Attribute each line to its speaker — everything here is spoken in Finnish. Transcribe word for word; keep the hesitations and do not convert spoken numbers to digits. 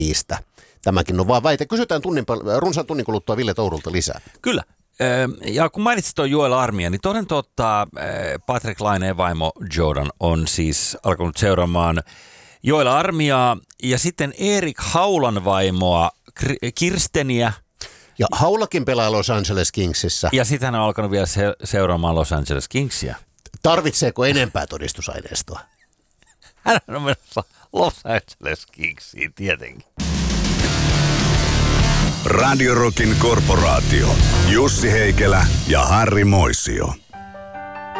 Speaker 1: niistä. Tämäkin on vaan väite. Kysytään tunnin, runsaan tunnin kuluttua Ville Tourulta lisää.
Speaker 2: Kyllä. Ja kun mainitsit tuon Joel Armia, niin toden totta Patrick Laineen vaimo Jordan on siis alkanut seuraamaan Joel Armiaa ja sitten Erik Haulan vaimoa Kirsteniä.
Speaker 1: Ja Haulakin pelaa Los Angeles Kingsissä.
Speaker 2: Ja sitten hän on alkanut vielä se- seuraamaan Los Angeles Kingsia.
Speaker 1: Tarvitseeko enempää todistusaineistoa?
Speaker 2: Hän on menossa Los Angeles Kingsiin tietenkin.
Speaker 3: Radio Rockin korporaatio. Jussi Heikelä ja Harri Moisio.